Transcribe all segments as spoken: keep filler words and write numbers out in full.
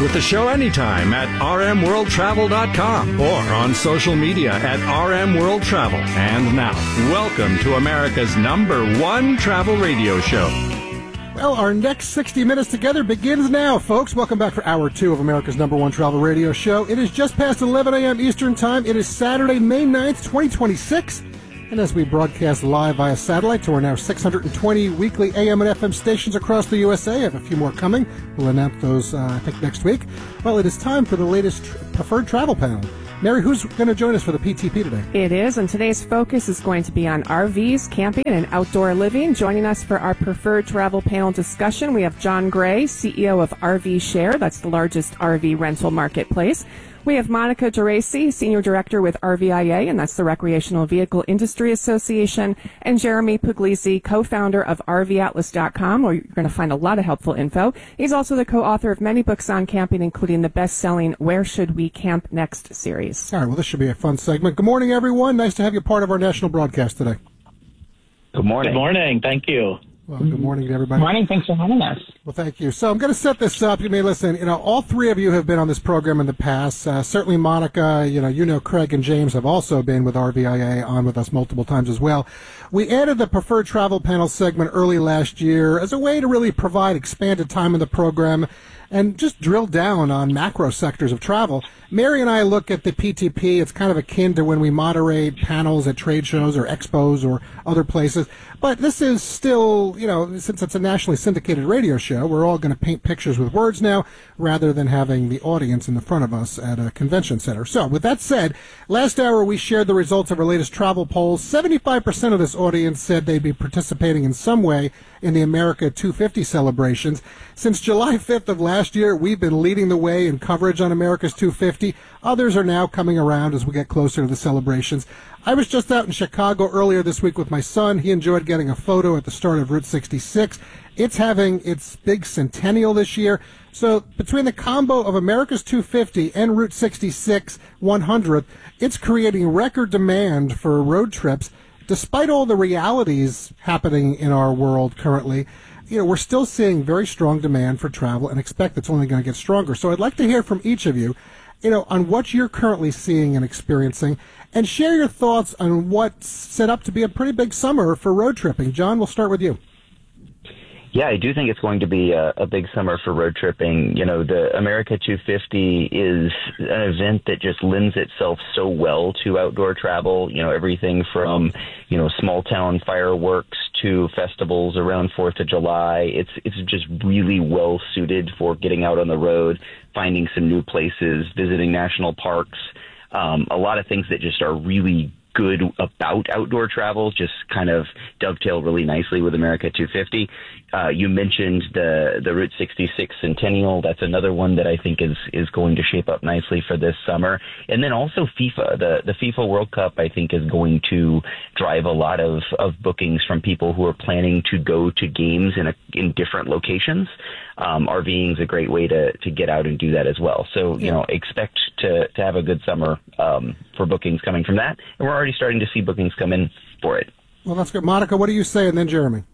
with the show anytime at r m world travel dot com or on social media at R M World Travel. And now, welcome to America's number one travel radio show. Well, our next sixty minutes together begins now, folks. Welcome back for hour two of America's number one travel radio show. It is just past eleven a.m. Eastern Time. It is Saturday, May ninth, twenty twenty-six. And as we broadcast live via satellite to our now six hundred twenty weekly A M and F M stations across the U S A, I have a few more coming. We'll announce those, uh, I think, next week. Well, it is time for the latest tr- preferred travel panel. Mary, who's going to join us for the P T P today? It is, and today's focus is going to be on R Vs, camping, and outdoor living. Joining us for our preferred travel panel discussion, we have John Gray, C E O of R V Share. That's the largest R V rental marketplace. We have Monica Geraci, Senior Director with R V I A, and that's the Recreational Vehicle Industry Association, and Jeremy Puglisi, co-founder of R V Atlas dot com, where you're going to find a lot of helpful info. He's also the co-author of many books on camping, including the best-selling Where Should We Camp Next series. All right, well, this should be a fun segment. Good morning, everyone. Nice to have you part of our national broadcast today. Good morning. Good morning. Thank you. Well, good morning to everybody. Good morning. Thanks for having us. Well, thank you. So I'm going to set this up. You may listen. You know, all three of you have been on this program in the past. Uh, certainly, Monica. You know, you know, Craig and James have also been with R V I A on with us multiple times as well. We added the preferred travel panel segment early last year as a way to really provide expanded time in the program and just drill down on macro sectors of travel. Mary and I look at the P T P. It's kind of akin to when we moderate panels at trade shows or expos or other places. But this is still, you know, since it's a nationally syndicated radio show, we're all going to paint pictures with words now rather than having the audience in the front of us at a convention center. So with that said, last hour we shared the results of our latest travel polls. seventy-five percent of this audience said they'd be participating in some way in the America two fifty celebrations. Since July fifth of last year, we've been leading the way in coverage on America's two fifty. Others are now coming around as we get closer to the celebrations. I was just out in Chicago earlier this week with my son. He enjoyed getting a photo at the start of Route sixty-six. It's having its big centennial this year. So between the combo of America's two fifty and Route sixty-six one hundredth, it's creating record demand for road trips. Despite all the realities happening in our world currently, you know, we're still seeing very strong demand for travel and expect it's only going to get stronger. So I'd like to hear from each of you, you know, on what you're currently seeing and experiencing, and share your thoughts on what's set up to be a pretty big summer for road tripping. John, we'll start with you. Yeah, I do think it's going to be a, a big summer for road tripping. You know, the America two fifty is an event that just lends itself so well to outdoor travel. You know, everything from, you know, small town fireworks to festivals around fourth of July. It's it's just really well suited for getting out on the road, finding some new places, visiting national parks. Um, a lot of things that just are really good about outdoor travel just kind of dovetail really nicely with America two fifty. Uh, you mentioned the the Route sixty-six Centennial. That's another one that I think is is going to shape up nicely for this summer. And then also FIFA. The the FIFA World Cup, I think, is going to drive a lot of, of bookings from people who are planning to go to games in a, in different locations. Um, RVing is a great way to, to get out and do that as well. So, you know, expect to, to have a good summer um, for bookings coming from that. And we're already starting to see bookings come in for it. Well, that's good. Monica, what do you say? And then Jeremy.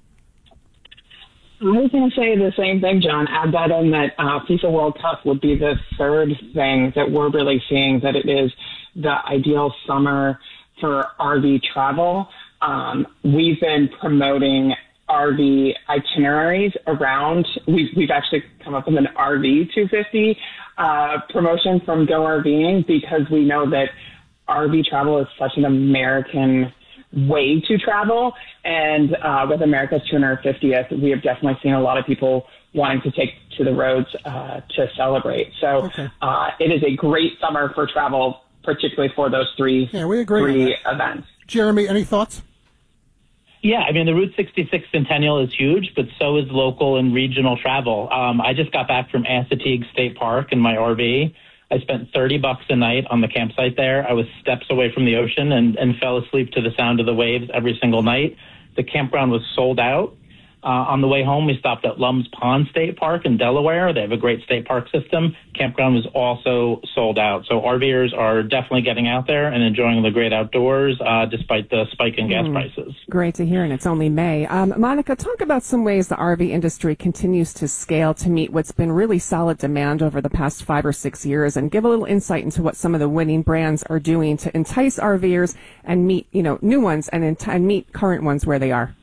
I was going to say the same thing, John. Add that in that uh, FIFA World Cup would be the third thing that we're really seeing, that it is the ideal summer for R V travel. Um, we've been promoting R V itineraries around. We've, we've actually come up with an R V two fifty uh, promotion from GoRVing, because we know that R V travel is such an American way to travel. And uh, with America's two hundred fiftieth, we have definitely seen a lot of people wanting to take to the roads uh, to celebrate. So okay. uh, it is a great summer for travel, particularly for those three, yeah, we agree three events. Jeremy, any thoughts? Yeah, I mean, the Route sixty-six Centennial is huge, but so is local and regional travel. Um, I just got back from Assateague State Park in my R V. I spent thirty bucks a night on the campsite there. I was steps away from the ocean and, and fell asleep to the sound of the waves every single night. The campground was sold out. Uh, on the way home, we stopped at Lum's Pond State Park in Delaware. They have a great state park system. Campground was also sold out. So RVers are definitely getting out there and enjoying the great outdoors uh, despite the spike in gas mm, prices. Great to hear, and it's only May. Um, Monica, talk about some ways the R V industry continues to scale to meet what's been really solid demand over the past five or six years, and give a little insight into what some of the winning brands are doing to entice RVers and meet, you know, new ones and, ent- and meet current ones where they are.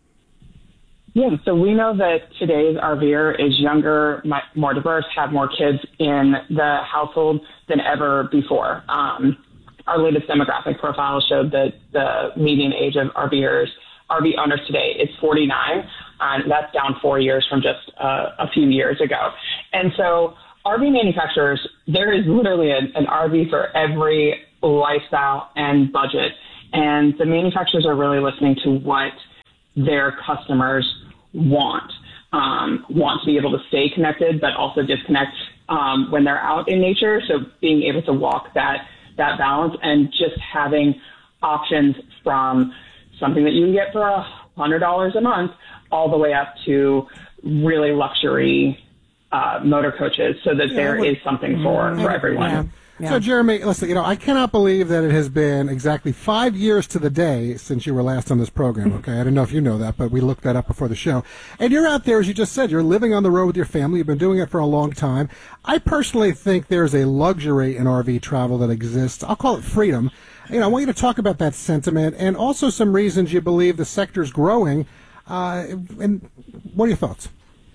Yeah, so we know that today's RVer is younger, more diverse, have more kids in the household than ever before. Um, our latest demographic profile showed that the median age of RVers, R V owners today is forty-nine, and that's down four years from just uh, a few years ago. And so R V manufacturers, there is literally an, an R V for every lifestyle and budget, and the manufacturers are really listening to what their customers want, um, want to be able to stay connected, but also disconnect um, when they're out in nature. So being able to walk that that balance and just having options from something that you can get for a hundred dollars a month all the way up to really luxury uh, motor coaches, so that yeah, there is something for, for everyone. Yeah. Yeah. So, Jeremy, listen, you know, I cannot believe that it has been exactly five years to the day since you were last on this program, okay? I don't know if you know that, but we looked that up before the show. And you're out there, as you just said, you're living on the road with your family. You've been doing it for a long time. I personally think there's a luxury in R V travel that exists. I'll call it freedom. You know, I want you to talk about that sentiment and also some reasons you believe the sector's growing. Uh, and what are your thoughts?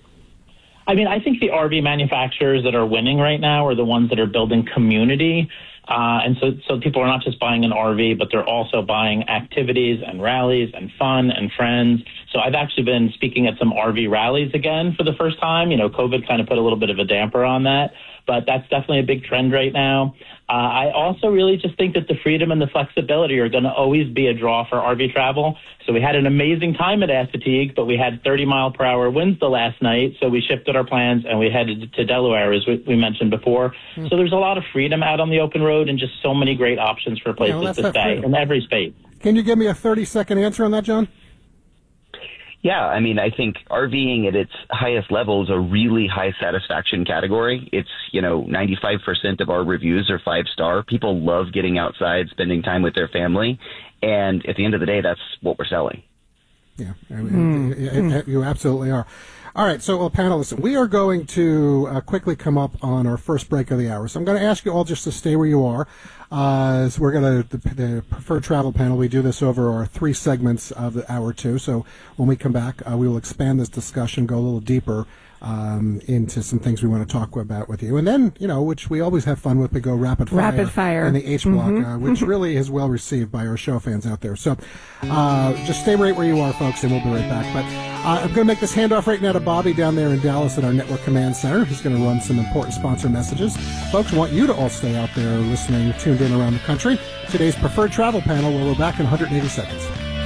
I mean, I think the R V manufacturers that are winning right now are the ones that are building community. Uh, and so, so people are not just buying an R V, but they're also buying activities and rallies and fun and friends. So I've actually been speaking at some R V rallies again for the first time. You know, COVID kind of put a little bit of a damper on that, but that's definitely a big trend right now. Uh, I also really just think that the freedom and the flexibility are going to always be a draw for R V travel. So we had an amazing time at Assateague, but we had thirty mile per hour winds the last night. So we shifted our plans and we headed to Delaware, as we, we mentioned before. Mm. So there's a lot of freedom out on the open road and just so many great options for places yeah, well, to stay in every state. Can you give me a thirty second answer on that, John? Yeah, I mean, I think RVing at its highest level is a really high satisfaction category. It's, you know, ninety-five percent of our reviews are five star. People love getting outside, spending time with their family. And at the end of the day, that's what we're selling. Yeah, mm. it, it, it, you absolutely are. All right, so well, panelists, we are going to uh, quickly come up on our first break of the hour. So I'm going to ask you all just to stay where you are. Uh, so we're going to, the, the preferred travel panel, we do this over our three segments of the hour two. So when we come back, uh, we will expand this discussion, go a little deeper um, into some things we want to talk about with you. And then, you know, which we always have fun with, we go rapid fire. Rapid fire. In the H block, mm-hmm. uh, which really is well received by our show fans out there. So uh, just stay right where you are, folks, and we'll be right back. But uh, I'm going to make this handoff right now to Bobby down there in Dallas at our Network Command Center. He's going to run some important sponsor messages. Folks, I want you to all stay out there listening, tuned in around the country. Today's preferred travel panel, where we're back in one hundred eighty seconds.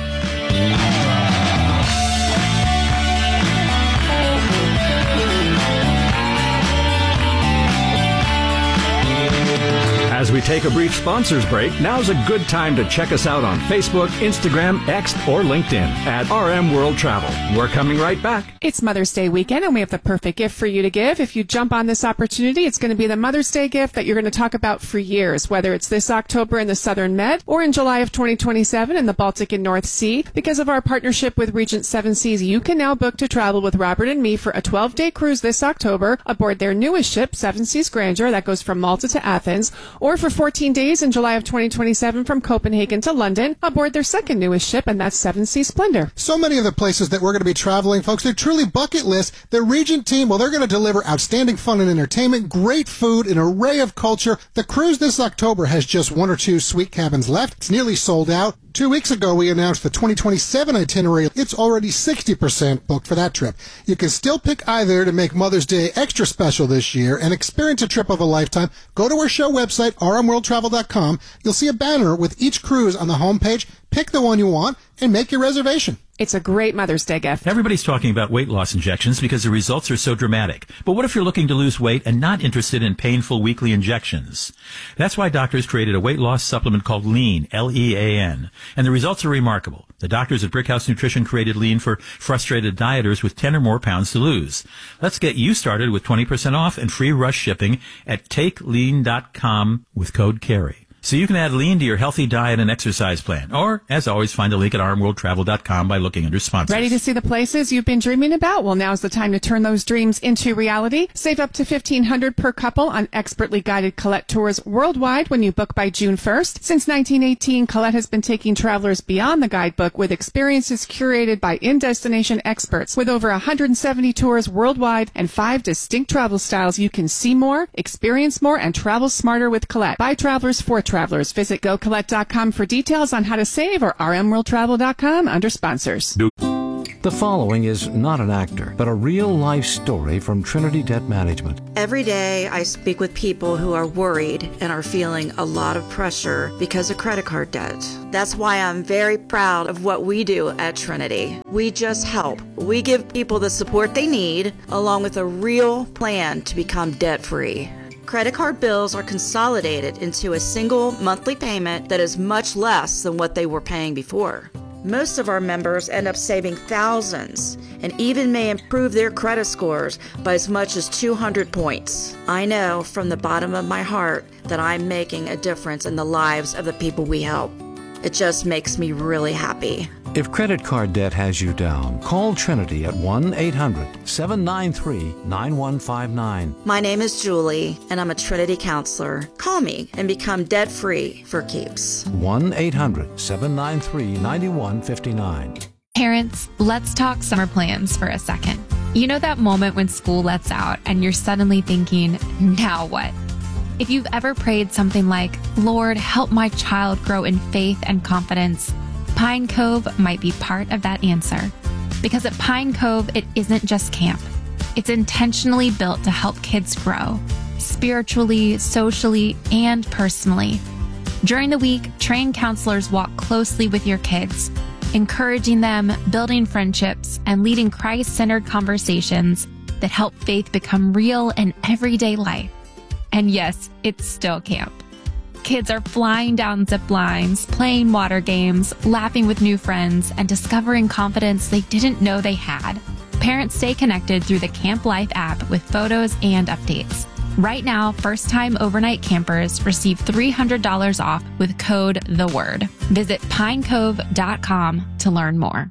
As we take a brief sponsors break, now's a good time to check us out on Facebook, Instagram, X, or LinkedIn at R M World Travel. We're coming right back. It's Mother's Day weekend, and we have the perfect gift for you to give. If you jump on this opportunity, it's going to be the Mother's Day gift that you're going to talk about for years, whether it's this October in the Southern Med or in July of twenty twenty-seven in the Baltic and North Sea. Because of our partnership with Regent Seven Seas, you can now book to travel with Robert and me for a twelve-day cruise this October aboard their newest ship, Seven Seas Grandeur, that goes from Malta to Athens, or for fourteen days in July of twenty twenty-seven from Copenhagen to London aboard their second newest ship, and that's Seven Seas Splendor. So many of the places that we're going to be traveling, folks, they're truly bucket lists. The Regent team, well, they're going to deliver outstanding fun and entertainment, great food, an array of culture. The cruise this October has just one or two suite cabins left. It's nearly sold out. Two weeks ago, we announced the twenty twenty-seven itinerary. It's already sixty percent booked for that trip. You can still pick either to make Mother's Day extra special this year and experience a trip of a lifetime. Go to our show website, r m world travel dot com. You'll see a banner with each cruise on the homepage. pick the one you want, and make your reservation. It's a great Mother's Day gift. Everybody's talking about weight loss injections because the results are so dramatic. But what if you're looking to lose weight and not interested in painful weekly injections? That's why doctors created a weight loss supplement called Lean, L E A N. And the results are remarkable. The doctors at Brickhouse Nutrition created Lean for frustrated dieters with ten or more pounds to lose. Let's get you started with twenty percent off and free rush shipping at take lean dot com with code CARRY. So you can add Lean to your healthy diet and exercise plan. Or, as always, find a link at r m world travel dot com by looking under sponsors. Ready to see the places you've been dreaming about? Well, now's the time to turn those dreams into reality. Save up to fifteen hundred dollars per couple on expertly guided Colette tours worldwide when you book by June first. Since nineteen eighteen, Colette has been taking travelers beyond the guidebook with experiences curated by in-destination experts. With over one hundred seventy tours worldwide and five distinct travel styles, you can see more, experience more, and travel smarter with Colette. By travelers for travelers. Visit go colette dot com for details on how to save or r m world travel dot com under sponsors. The following is not an actor, but a real-life story from Trinity Debt Management. Every day I speak with people who are worried and are feeling a lot of pressure because of credit card debt. That's why I'm very proud of what we do at Trinity. We just help. We give people the support they need, along with a real plan to become debt-free. Credit card bills are consolidated into a single monthly payment that is much less than what they were paying before. Most of our members end up saving thousands and even may improve their credit scores by as much as two hundred points. I know from the bottom of my heart that I'm making a difference in the lives of the people we help. It just makes me really happy. If credit card debt has you down, call Trinity at one eight hundred seven nine three nine one five nine. My name is Julie, and I'm a Trinity counselor. Call me and become debt-free for keeps. one eight hundred seven nine three nine one five nine. Parents, let's talk summer plans for a second. You know that moment when school lets out and you're suddenly thinking, now what? If you've ever prayed something like, Lord, help my child grow in faith and confidence, Pine Cove might be part of that answer. Because at Pine Cove, it isn't just camp. It's intentionally built to help kids grow, spiritually, socially, and personally. During the week, trained counselors walk closely with your kids, encouraging them, building friendships, and leading Christ-centered conversations that help faith become real in everyday life. And yes, it's still camp. Kids are flying down zip lines, playing water games, laughing with new friends, and discovering confidence they didn't know they had. Parents stay connected through the Camp Life app with photos and updates. Right now, first-time overnight campers receive three hundred dollars off with code THEWORD. Visit pine cove dot com to learn more.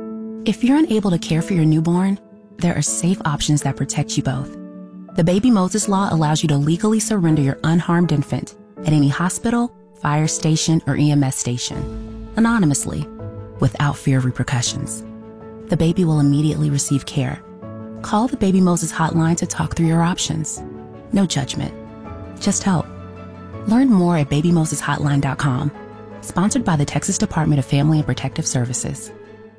If you're unable to care for your newborn, there are safe options that protect you both. The Baby Moses Law allows you to legally surrender your unharmed infant at any hospital, fire station, or E M S station, anonymously, without fear of repercussions. The baby will immediately receive care. Call the Baby Moses hotline to talk through your options. No judgment, just help. Learn more at baby moses hotline dot com. Sponsored by the Texas Department of Family and Protective Services.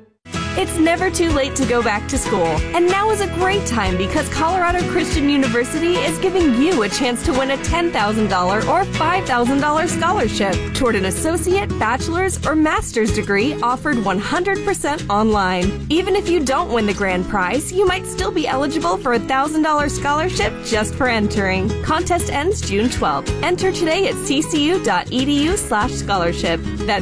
It's never too late to go back to school, and now is a great time because Colorado Christian University is giving you a chance to win a ten thousand dollars or five thousand dollars scholarship toward an associate, bachelor's, or master's degree offered one hundred percent online. Even if you don't win the grand prize, you might still be eligible for a one thousand dollars scholarship just for entering. Contest ends June twelfth. Enter today at ccu.edu slash scholarship. That's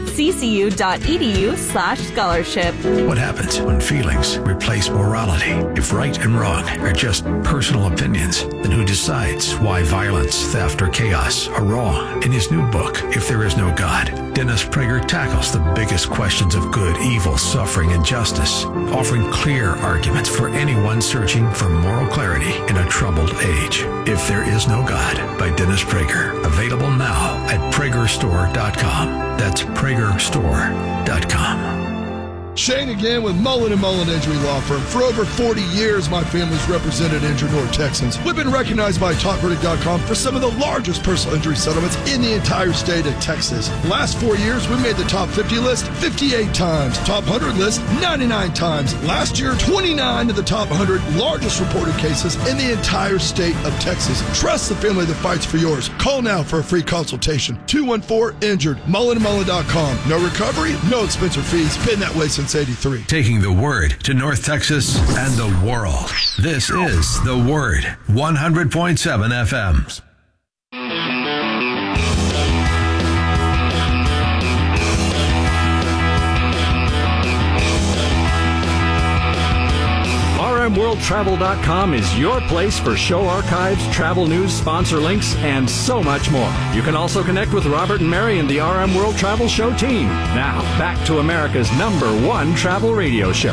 ccu.edu slash scholarship. What happens when feelings replace morality? If right and wrong are just personal opinions, then who decides why violence, theft, or chaos are wrong? In his new book, If There Is No God, Dennis Prager tackles the biggest questions of good, evil, suffering, and justice, offering clear arguments for anyone searching for moral clarity in a troubled age. If There Is No God by Dennis Prager, available now at prager store dot com. That's prager store dot com. Shane again with Mullen and Mullen Injury Law Firm. For over forty years, my family's represented injured North Texans. We've been recognized by Top Verdict dot com for some of the largest personal injury settlements in the entire state of Texas. The last four years, we made the top fifty list fifty-eight times, top one hundred list ninety-nine times. Last year, twenty-nine of the top one hundred largest reported cases in the entire state of Texas. Trust the family that fights for yours. Call now for a free consultation. two one four, injured. Mullen and Mullen dot com. No recovery, no expense or fees. Been that way since eighty-three. Taking the word to North Texas and the world. This is The Word, one hundred point seven F M. R M World Travel dot com is your place for show archives, travel news, sponsor links, and so much more. You can also connect with Robert and Mary and the R M World Travel Show team. Now, back to America's number one travel radio show.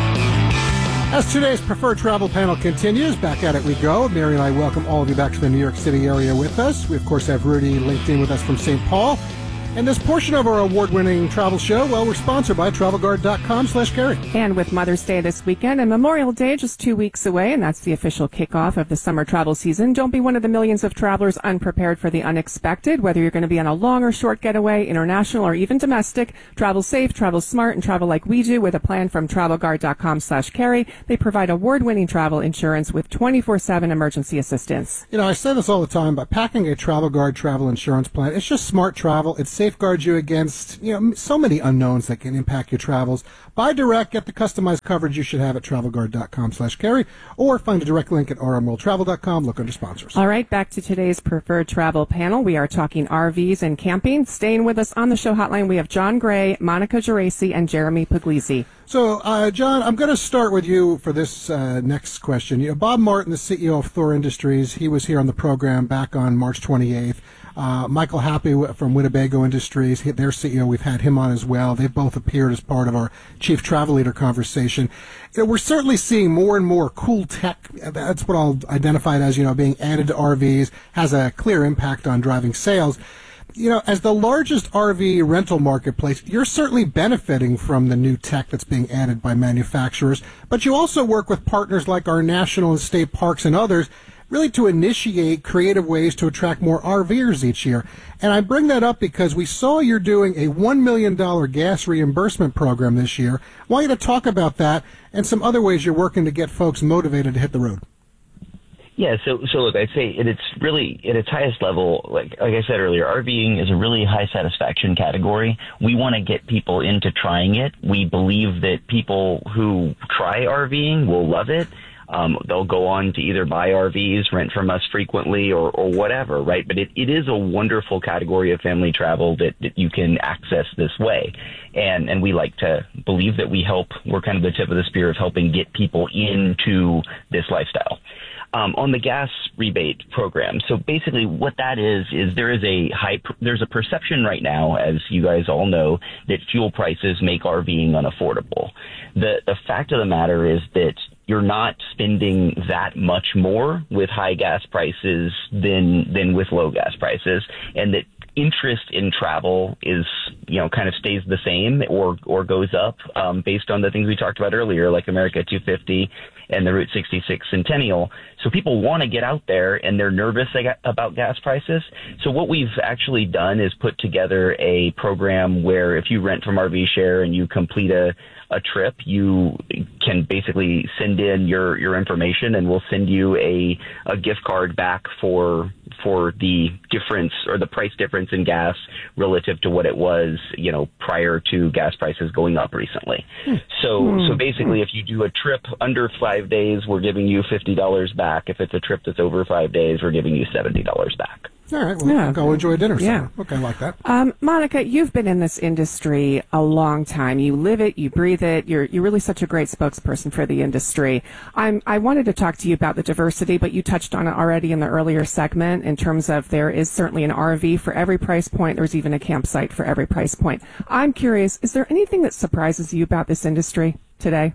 As today's preferred travel panel continues, back at it we go. Mary and I welcome all of you back to the New York City area with us. We, of course, have Rudy linked in with us from Saint Paul. And this portion of our award-winning travel show, well, we're sponsored by travel guard dot com slash Carrie. And with Mother's Day this weekend and Memorial Day just two weeks away, and that's the official kickoff of the summer travel season, don't be one of the millions of travelers unprepared for the unexpected. Whether you're going to be on a long or short getaway, international or even domestic, travel safe, travel smart, and travel like we do with a plan from travel guard dot com slash Carrie. They provide award-winning travel insurance with twenty-four seven emergency assistance. You know, I say this all the time, but packing a Travel Guard travel insurance plan, it's just smart travel. It safeguards you against, you know, so many unknowns that can impact your travels. Buy direct, get the customized coverage you should have at travel guard dot com slash Carrie, or find a direct link at R M World Travel dot com. Look under sponsors. All right, back to today's preferred travel panel. We are talking R Vs and camping. Staying with us on the show hotline, we have John Gray, Monica Geraci, and Jeremy Puglisi. So, uh, John, I'm going to start with you for this uh, next question. You know, Bob Martin, the C E O of Thor Industries, he was here on the program back on March twenty-eighth. Uh, Michael Happy from Winnebago Industries, their C E O, we've had him on as well. They've both appeared as part of our Chief Travel Leader conversation. You know, we're certainly seeing more and more cool tech. That's what I'll identify it as, you know, being added to R Vs, has a clear impact on driving sales. You know, as the largest R V rental marketplace, you're certainly benefiting from the new tech that's being added by manufacturers, but you also work with partners like our national and state parks and others really to initiate creative ways to attract more RVers each year. And I bring that up because we saw you're doing a one million dollars gas reimbursement program this year. I want you to talk about that and some other ways you're working to get folks motivated to hit the road. Yeah, so so look, I'd say it's really at its highest level, like like I said earlier, RVing is a really high satisfaction category. We want to get people into trying it. We believe that people who try RVing will love it. Um, they'll go on to either buy R Vs, rent from us frequently, or, or whatever, right? But it, it is a wonderful category of family travel that, that you can access this way. And, and we like to believe that we help, we're kind of the tip of the spear of helping get people into this lifestyle. Um, on the gas rebate program. So basically what that is, is there is a high, there's a perception right now, as you guys all know, that fuel prices make RVing unaffordable. The, the fact of the matter is that you're not spending that much more with high gas prices than, than with low gas prices, and that interest in travel is, you know, kind of stays the same or, or goes up, um, based on the things we talked about earlier, like America two fifty and the Route sixty-six Centennial. So people want to get out there and they're nervous about gas prices. So what we've actually done is put together a program where if you rent from R V Share and you complete a, a trip, you can basically send in your, your information and we'll send you a, a gift card back for for the difference or the price difference in gas relative to what it was, you know, prior to gas prices going up recently. Hmm. So hmm. so basically, if you do a trip under five days, we're giving you fifty dollars back. If it's a trip that's over five days, we're giving you seventy dollars back. All right, well, yeah. Go enjoy dinner. Yeah. Somewhere. Okay, I like that. Um, Monica, you've been in this industry a long time. You live it, you breathe it. You're you're really such a great spokesperson for the industry. I'm I wanted to talk to you about the diversity, but you touched on it already in the earlier segment in terms of there is certainly an R V for every price point. There's even a campsite for every price point. I'm curious, is there anything that surprises you about this industry today?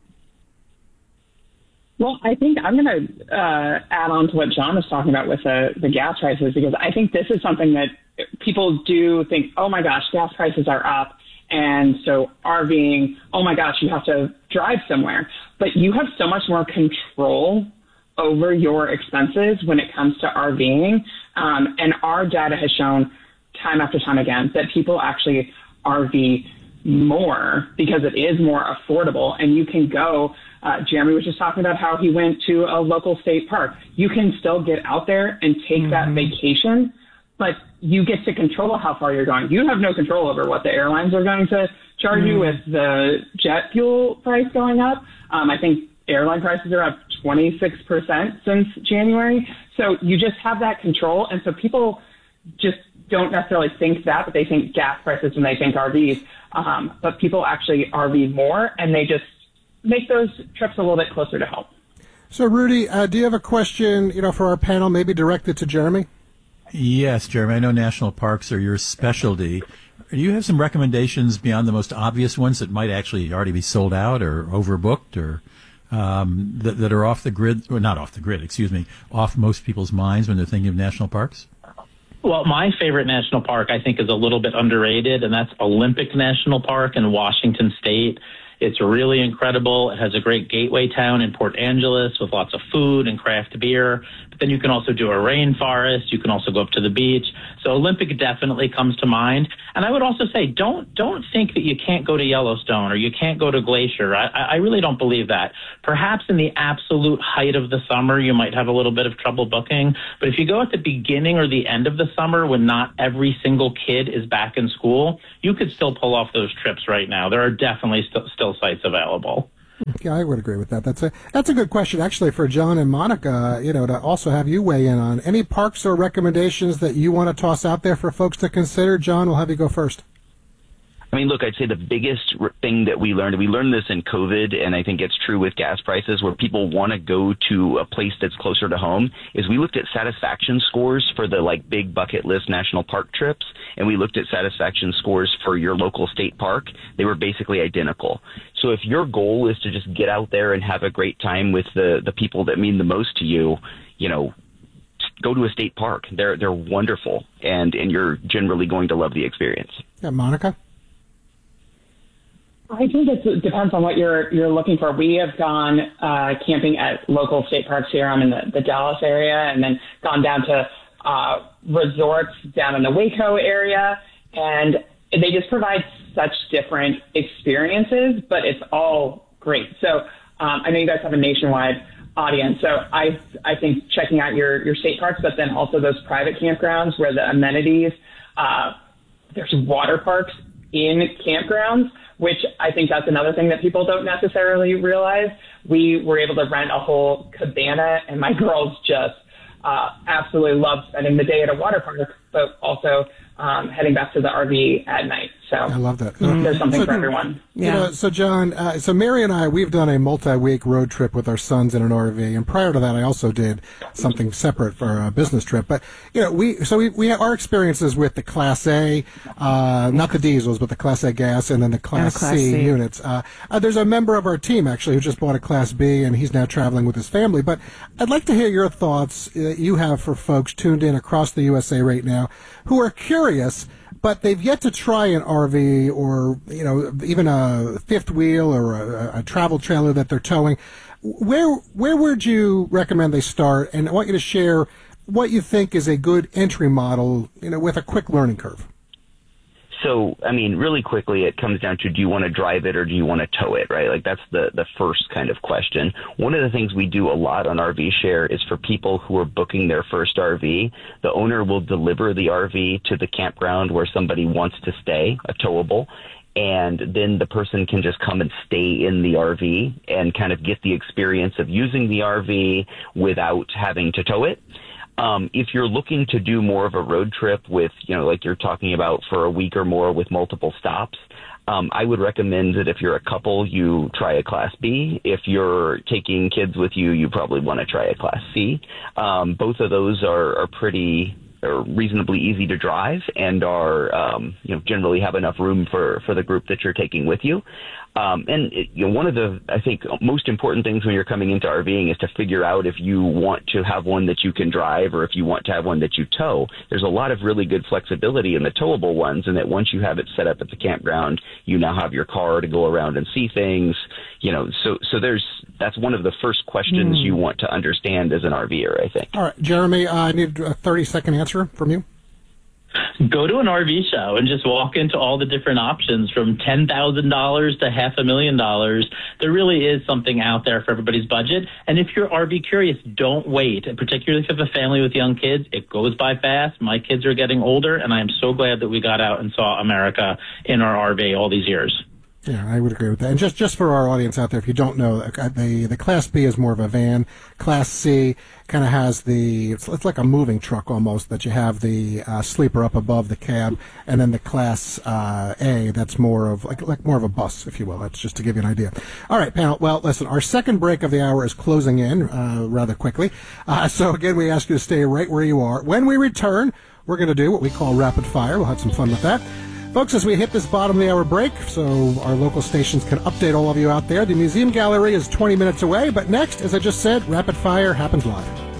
Well, I think I'm going to uh, add on to what John was talking about with the, the gas prices, because I think this is something that people do think, oh my gosh, gas prices are up. And so RVing, oh my gosh, you have to drive somewhere. But you have so much more control over your expenses when it comes to RVing. Um, and our data has shown time after time again that people actually R V more because it is more affordable. And you can go, uh, Jeremy was just talking about how he went to a local state park. You can still get out there and take mm-hmm. that vacation, but you get to control how far you're going. You have no control over what the airlines are going to charge mm-hmm. you with the jet fuel price going up. Um, I think airline prices are up twenty-six percent since January. So you just have that control. And so people just don't necessarily think that, but they think gas prices when they think R Vs. Um, but people actually R V more, and they just make those trips a little bit closer to home. So, Rudy, uh, do you have a question, you know, for our panel, maybe directed to Jeremy? Yes, Jeremy. I know national parks are your specialty. Do you have some recommendations beyond the most obvious ones that might actually already be sold out or overbooked, or um, that, that are off the grid, or not off the grid, excuse me, off most people's minds when they're thinking of national parks? Well, my favorite national park, I think, is a little bit underrated, and that's Olympic National Park in Washington State. It's really incredible. It has a great gateway town in Port Angeles with lots of food and craft beer. But then you can also do a rainforest. You can also go up to the beach. So Olympic definitely comes to mind. And I would also say, don't don't think that you can't go to Yellowstone or you can't go to Glacier. I, I really don't believe that. Perhaps in the absolute height of the summer, you might have a little bit of trouble booking. But if you go at the beginning or the end of the summer when not every single kid is back in school, you could still pull off those trips right now. There are definitely st- still sites available. Yeah, I would agree with that. That's a that's a good question, actually, for John and Monica, you know, to also have you weigh in on. Any parks or recommendations that you want to toss out there for folks to consider? John, we'll have you go first. I mean, look, I'd say the biggest thing that we learned, we learned this in COVID, and I think it's true with gas prices, where people want to go to a place that's closer to home, is we looked at satisfaction scores for the, like, big bucket list national park trips, and we looked at satisfaction scores for your local state park. They were basically identical. So if your goal is to just get out there and have a great time with the, the people that mean the most to you, you know, go to a state park. They're they're wonderful, and, and you're generally going to love the experience. Yeah, Monica? I think it depends on what you're you're looking for. We have gone uh, camping at local state parks here. I'm in the, the Dallas area, and then gone down to uh, resorts down in the Waco area, and they just provide such different experiences, but it's all great. So um, I know you guys have a nationwide audience, so I I think checking out your, your state parks, but then also those private campgrounds where the amenities, uh, there's water parks in campgrounds, which I think that's another thing that people don't necessarily realize. We were able to rent a whole cabana, and my girls just uh, absolutely love spending the day at a water park, but also um, heading back to the R V at night. So I love that. There's something so, for everyone. You know, so John, uh, so Mary and I, we've done a multi-week road trip with our sons in an R V, and prior to that, I also did something separate for a business trip. But you know, we so we we have our experiences with the Class A, uh, not the diesels, but the Class A gas, and then the Class, Class C, C units. Uh, uh, there's a member of our team actually who just bought a Class B, and he's now traveling with his family. But I'd like to hear your thoughts that you have for folks tuned in across the U S A right now who are curious, but they've yet to try an R V or, you know, even a fifth wheel or a, a travel trailer that they're towing. Where where would you recommend they start? And I want you to share what you think is a good entry model, you know, with a quick learning curve. So, I mean, really quickly, it comes down to, do you want to drive it or do you want to tow it, right? Like, that's the, the first kind of question. One of the things we do a lot on R V Share is for people who are booking their first R V, the owner will deliver the R V to the campground where somebody wants to stay, a towable, and then the person can just come and stay in the R V and kind of get the experience of using the R V without having to tow it. Um, if you're looking to do more of a road trip with, you know, like you're talking about for a week or more with multiple stops, um, I would recommend that if you're a couple, you try a Class B. If you're taking kids with you, you probably want to try a Class C. Um, both of those are, are pretty are reasonably easy to drive and are, um, you know, generally have enough room for, for the group that you're taking with you. Um, and it, you know, one of the, I think, most important things when you're coming into RVing is to figure out if you want to have one that you can drive or if you want to have one that you tow. There's a lot of really good flexibility in the towable ones, and that once you have it set up at the campground, you now have your car to go around and see things. You know, so so there's that's one of the first questions mm. you want to understand as an RVer, I think. All right, Jeremy, uh, I need a thirty-second answer from you. Go to an R V show and just walk into all the different options from ten thousand dollars to half a million dollars. There really is something out there for everybody's budget. And if you're R V curious, don't wait. Particularly if you have a family with young kids, it goes by fast. My kids are getting older, and I am so glad that we got out and saw America in our R V all these years. Yeah, I would agree with that. And just, just for our audience out there, if you don't know, the the Class B is more of a van. Class C kind of has the, it's, it's like a moving truck almost, that you have the uh, sleeper up above the cab, and then the Class uh, A, that's more of like like more of a bus, if you will. That's just to give you an idea. All right, panel. Well, listen, our second break of the hour is closing in uh, rather quickly. Uh, so again, we ask you to stay right where you are. When we return, we're going to do what we call rapid fire. We'll have some fun with that. Folks, as we hit this bottom of the hour break, so our local stations can update all of you out there, the Museum Gallery is twenty minutes away, but next, as I just said, Rapid Fire happens live.